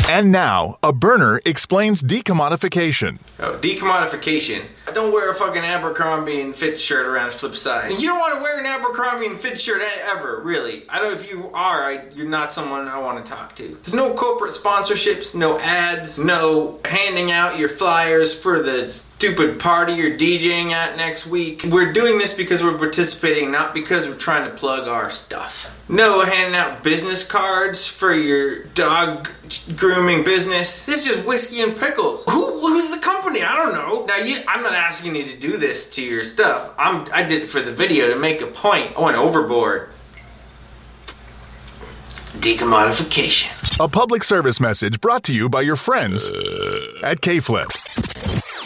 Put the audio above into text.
And now, a burner explains decommodification. Oh, decommodification. Don't wear a fucking Abercrombie and Fitch shirt around flip side. You don't want to wear an Abercrombie and Fitch shirt ever, really. I don't know if you are, you're not someone I want to talk to. There's no corporate sponsorships, no ads, no handing out your flyers for the stupid party you're DJing at next week. We're doing this because we're participating, not because we're trying to plug our stuff. No handing out business cards for your dog grooming business. It's just whiskey and pickles. Who's the company? I don't know. Now, I'm not asking you to do this to your stuff. I did it for the video to make a point. I went overboard. Decommodification. A public service message brought to you by your friends at K-Flip.